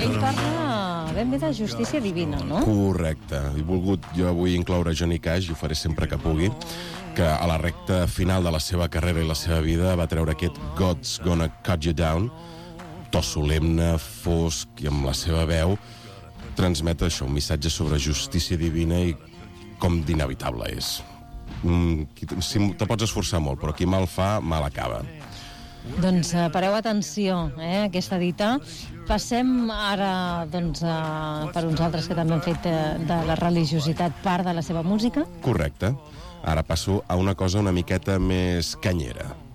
ell parla ben bé de justícia divina, no? Correcte. He volgut jo avui incloure Johnny Cash, i ho faré sempre que pugui, que a la recta final de la seva carrera i la seva vida va treure aquest God's Gonna Cut You Down, to solemne, fosc, i amb la seva veu transmet això, un missatge sobre justícia divina i com d'inevitable és. Te pots esforçar molt, però qui mal fa, mal acaba. Doncs pareu atenció a aquesta dita. Passem ara per uns altres que també han fet de la religiositat part de la seva música. Correcte. Ara passo a una cosa una miqueta més canyera.